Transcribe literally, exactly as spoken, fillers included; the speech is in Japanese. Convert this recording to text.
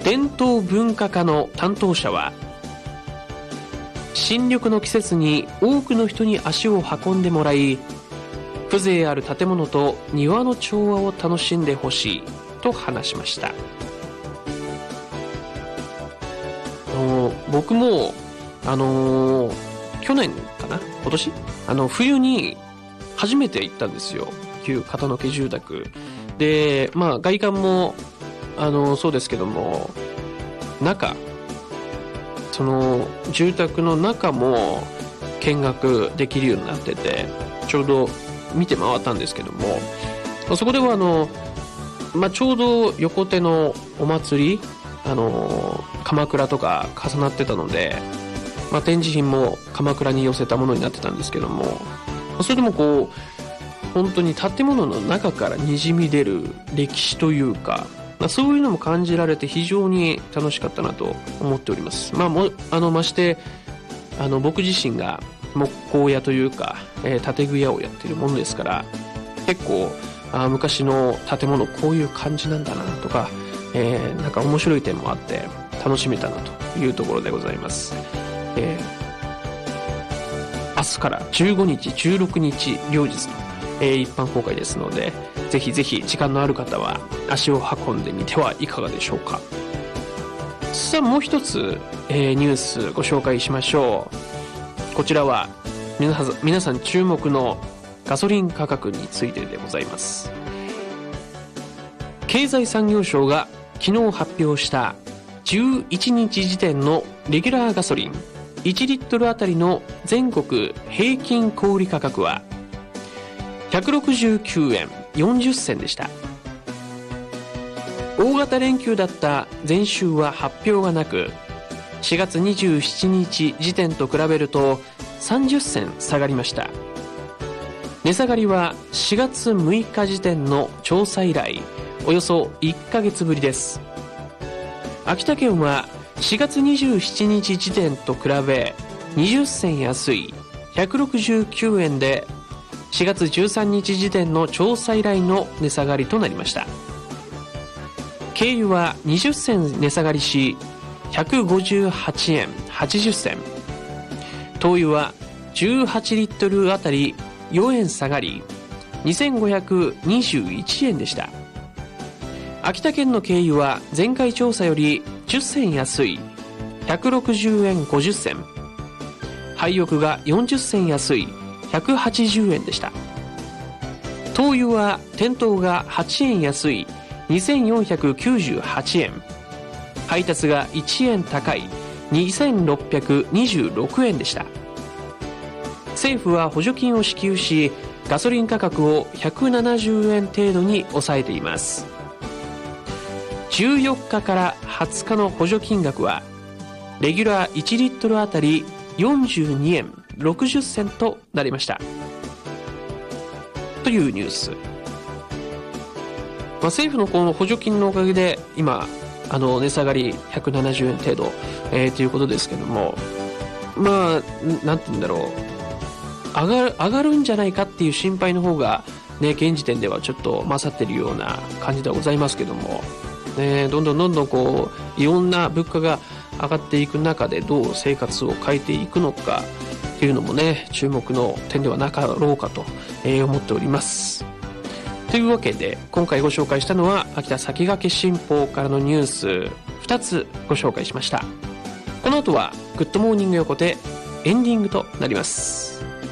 伝統文化課の担当者は、新緑の季節に多くの人に足を運んでもらい、風情ある建物と庭の調和を楽しんでほしいと話しました。あの僕もあのー、去年かな今年あの冬に初めて行ったんですよ。旧片野家住宅で、まあ外観もあのー、そうですけども、中その住宅の中も見学できるようになってて、ちょうど見て回ったんですけども、そこではあの、まあ、ちょうど横手のお祭り、あの鎌倉とか重なってたので、まあ、展示品も鎌倉に寄せたものになってたんですけども、それでもこう本当に建物の中からにじみ出る歴史というか、まあ、そういうのも感じられて非常に楽しかったなと思っております。まあ、もあのましてあの僕自身が木工屋というか、えー、建具屋をやっているものですから、結構あ昔の建物こういう感じなんだなとか、えー、なんか面白い点もあって楽しめたなというところでございます。えー、明日からじゅうごにちじゅうろくにち両日の、えー、一般公開ですので、ぜひぜひ時間のある方は足を運んでみてはいかがでしょうか。さあもう一つ、えー、ニュースご紹介しましょう。こちらは皆さん、皆さん注目のガソリン価格についてでございます。経済産業省が昨日発表したじゅういちにち時点のレギュラーガソリンいちリットルあたりの全国平均小売価格はひゃくろくじゅうきゅうえんよんじゅっせんでした。大型連休だった前週は発表がなく、しがつにじゅうしちにち時点と比べるとさんじゅっせん下がりました。値下がりはしがつむいか時点の調査以来およそいっかげつぶりです。秋田県はしがつにじゅうしちにち時点と比べにじゅっせん安いひゃくろくじゅうきゅうえんで、しがつじゅうさんにち時点の調査以来の値下がりとなりました。軽油はにじゅっせん値下がりしひゃくごじゅうはちえんはちじゅっせん、灯油はじゅうはちリットルあたりよえん下がりにせんごひゃくにじゅういちえんでした。秋田県の軽油は前回調査よりじゅっせん安いひゃくろくじゅうえんごじゅっせん、廃屋がよんじゅっせん安いひゃくはちじゅうえんでした。灯油は店頭がはちえん安いにせんよんひゃくきゅうじゅうはちえん、配達がいちえん高いにせんろっぴゃくにじゅうろくえんでした。政府は補助金を支給し、ガソリン価格をひゃくななじゅうえん程度に抑えています。じゅうよっかからはつかの補助金額はレギュラーいちリットルあたりよんじゅうにえんろくじゅっせんとなりましたというニュース。まあ、政府のこの補助金のおかげで今あの値下がりひゃくななじゅうえん程度、えー、ということですけども、まあなんて言うんだろう、上がる上がるんじゃないかっていう心配の方がね、現時点ではちょっと勝ってるような感じではございますけども、ね、どんどんどんどんこういろんな物価が上がっていく中でどう生活を変えていくのかっていうのもね、注目の点ではなかろうかと、えー、思っております。というわけで今回ご紹介したのは秋田先駆け新報からのニュースふたつご紹介しました。この後はグッドモーニング横手エンディングとなります。